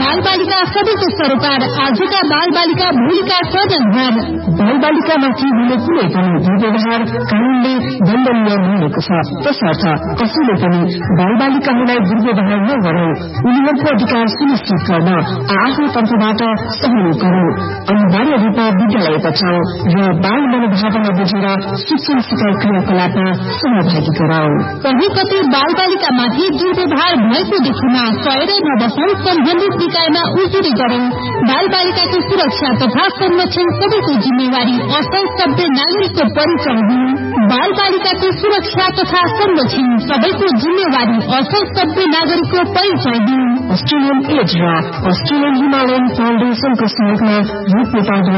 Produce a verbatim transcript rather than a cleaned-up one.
बाल बालिका सबैको सरोकार, आजका बाल बालिका भोलिका सर्जनहार। बाल बालिकामाथि हुने कुनै पनि दुर्व्यवहार कानूनले दण्डनीय मानेको छ। त्यसर्थ कसैले पनि बाल बालिकाहरूलाई दुर्व्यवहार नगरौं, उनीहरूको अधिकार सुनिश्चित गर्न आफ्नो तर्फबाट सहयोग गरौं, अनिवार्य रूपमा विद्यालय पठाऊ र बाल मनोभावना बुझेर शिक्षण सिकाइ क्रियाकलापमा सहभागी गराऊ। कहीँ कतै बाल बालिकामाथि दुर्व्यवहार भएको देखिमा सहेर नबसौं, सम्बन्धित निकायमा उजुरी गरौं। बाल बालिकाको सुरक्षा तथा संरक्षण सबैको जिम्मेवारी, असल सभ्य नागरिकको परिचय हुनु। बाल बालिकाको सुरक्षा तथा संरक्षण सबैको जिम्मेवारी, असल सभ्य नागरिकको परिचय दिनु। अस्ट्रेलियन एज र अस्ट्रेलियन हिमालयन फाउन्डेशनको सहयोगमा रूप नेपाल